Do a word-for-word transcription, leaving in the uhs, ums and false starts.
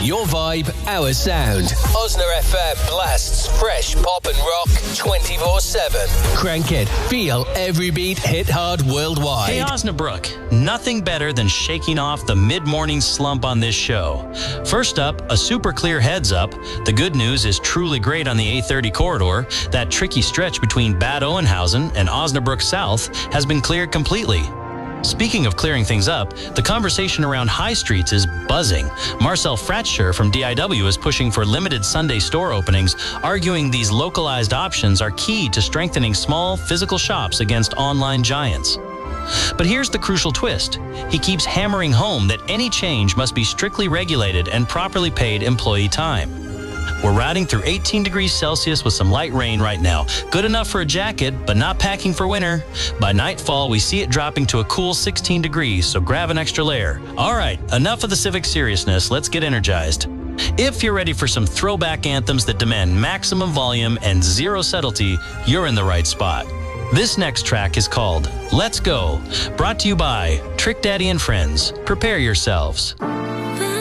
Your vibe, our sound. Osner F M blasts fresh pop and rock twenty-four seven. Crank it. Feel every beat hit hard worldwide. Hey, Osnabrück. Nothing better than shaking off the mid-morning slump on this show. First up, a super clear heads up. The good news is truly great on the A thirty corridor. That tricky stretch between Bad Oeynhausen and Osnabrück South has been cleared completely. Speaking of clearing things up, the conversation around high streets is buzzing. Marcel Fratscher from D I W is pushing for limited Sunday store openings, arguing these localized options are key to strengthening small physical shops against online giants. But here's the crucial twist. He keeps hammering home that any change must be strictly regulated and properly paid employee time. We're riding through eighteen degrees Celsius with some light rain right now. Good enough for a jacket, but not packing for winter. By nightfall, we see it dropping to a cool sixteen degrees, so grab an extra layer. All right, enough of the civic seriousness. Let's get energized. If you're ready for some throwback anthems that demand maximum volume and zero subtlety, you're in the right spot. This next track is called Let's Go, brought to you by Trick Daddy and Friends. Prepare yourselves.